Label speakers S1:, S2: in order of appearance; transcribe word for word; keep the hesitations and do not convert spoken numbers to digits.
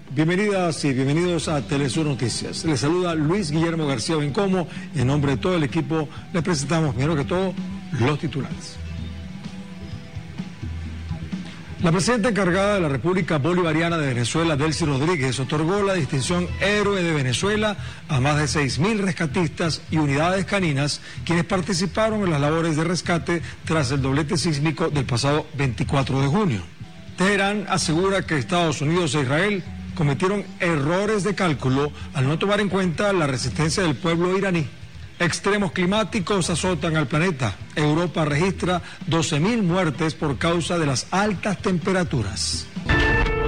S1: Bienvenidas y bienvenidos a Telesur Noticias. Les saluda Luis Guillermo García Bencomo y en nombre de todo el equipo les presentamos primero que todo los titulares. La presidenta encargada de la República Bolivariana de Venezuela, Delcy Rodríguez, otorgó la distinción Héroe de Venezuela a más de seis mil rescatistas y unidades caninas quienes participaron en las labores de rescate tras el doblete sísmico del pasado veinticuatro de junio. Teherán asegura que Estados Unidos e Israel cometieron errores de cálculo al no tomar en cuenta la resistencia del pueblo iraní. Extremos climáticos azotan al planeta. Europa registra doce mil muertes por causa de las altas temperaturas.